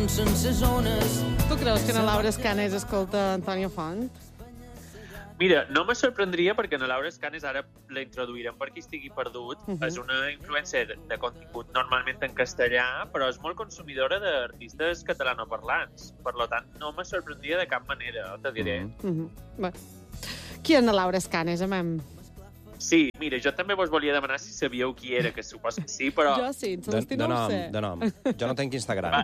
món sense zones. Tu creus que na Laura Escanes escolta Antonio Font? Mira, no me sorprendria perquè na Laura Escanes ara la introduirem per qui estigui perdut. És una influencer de contingut normalment en castellà, però és molt consumidora d'artistes catalanoparlants. Per tant, no me sorprendria de cap manera, te diré. Bé. Qui és na Laura Escanes, amem? Sí, mira, jo també vos volia demanar si sabíeu qui era, que supos que sí, però... Jo sí, en Celestí no ho sé. De nom. Jo no tinc Instagram.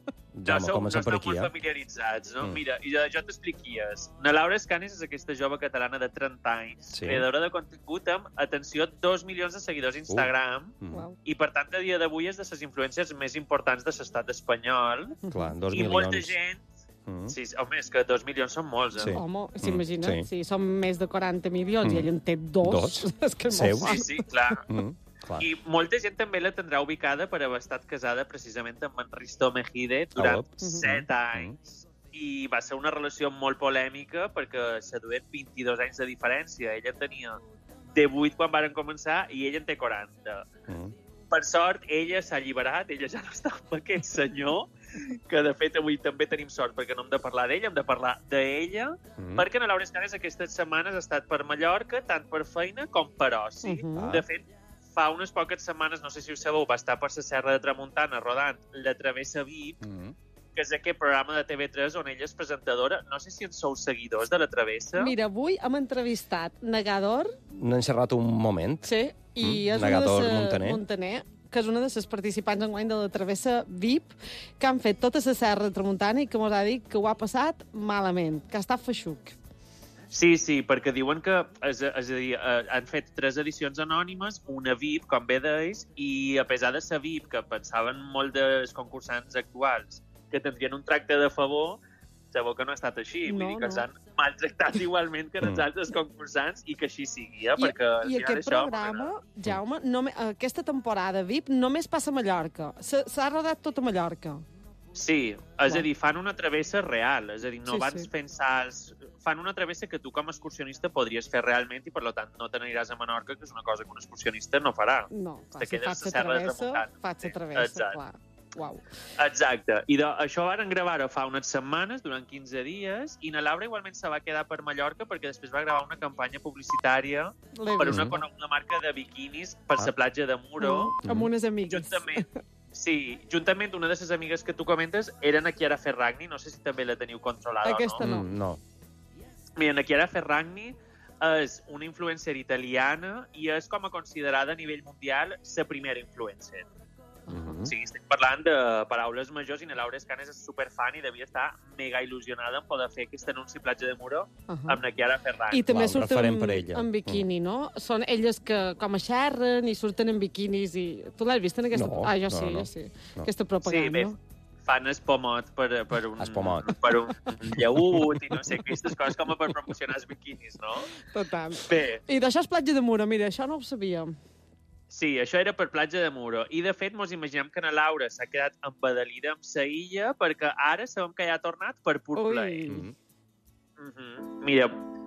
No esteu molt familiaritzats, no? Mira, jo t'explic qui és. Na Laura Escanes és aquesta jove catalana de 30 anys, creadora de contingut amb, atenció, 2 milions de seguidors a Instagram, i per tant, a dia d'avui és de les influències més importants de l'estat espanyol. Clar, 2 milions. I molta gent... Sí, home, és que 2 milions són molts, eh? Sí. Home, s'imagina, si són més de 40 milions i ell en té 2, és que és molt fort. Sí, clar. I molta gent també la tindrà ubicada per haver estat casada precisament amb en Risto Mejide durant 7 anys. I va ser una relació molt polèmica perquè se duen 22 anys de diferència. Ella en tenia 18 quan varen començar i ella en té 40. Per sort, ella s'ha alliberat, ella ja no està amb aquest senyor, que de fet avui també tenim sort perquè no hem de parlar d'ella, hem de parlar d'ella, perquè na Laura Escanes aquestes setmanes ha estat per Mallorca, tant per feina com per oci. De fet, fa unes poques setmanes, no sé si ho sabeu, va estar per la Serra de Tramuntana rodant La Travessa VIP, que és aquest programa de TV3 on ella és presentadora. No sé si en sou seguidors de La Travessa. Mira, avui hem entrevistat Negador. N'hem xerrat un moment. Sí, i és Negador una de Montaner, que és una de les participants enguany de la Travessa VIP, que han fet tota la Serra de Tramuntana i que mos ha dit que ho ha passat malament, que ha estat feixuc. Sí, perquè diuen que, és a dir, han fet 3 edicions anònimes, una VIP, com bé deis, i a pesar de ser VIP, que pensaven molt dels concursants actuals, que tindrien un tracte de favor, sabeu que no ha estat així. Vull dir que s'han maltractat igualment que els altres concursants i que així sigui, perquè al final aquest programa, Jaume, aquesta temporada VIP només passa a Mallorca. S'ha rodat tot a Mallorca. Sí, és a dir, fan una travessa real, és a dir, no van fent salts, fan una travessa que tu com a excursionista podries fer realment i per tant no te n'aniràs a Menorca, que és una cosa que un excursionista no farà. No, clar, si faig la travessa, clar. Uau. Exacte. I això varen gravar fa unes setmanes, durant 15 dies, i na Laura igualment se va quedar per Mallorca perquè després va gravar una campanya publicitària per una coneguda marca de biquinis per la platja de Muro. Amb unes amigues. Juntament una de les amigues que tu comentes era na Chiara Ferragni, no sé si també la teniu controlada o no. Aquesta no. No. Mira, na Chiara Ferragni és una influencer italiana i és com a considerada a nivell mundial la primera influencer. O sigui, estic parlant de paraules majors i na Laura Escanes és superfan i devia estar mega il·lusionada en poder fer aquest anunci platja de Muro amb na Chiara Ferragni. I també surten en biquini, no? Són elles que com a xerren i surten en biquinis i... Tu l'has vist en aquesta... Jo sí. Aquesta propaganda, no? Fan espomot per un llaüt i no sé, aquestes coses com per promocionar els biquinis, no? Total. Bé. I d'això és platja de Muro, mira, això no ho sabíem. Sí, això era per platja de Muro. I, de fet, mos imaginem que na Laura s'ha quedat embadalida amb sa illa perquè ara sabem que ja ha tornat per pur plaer. Mira,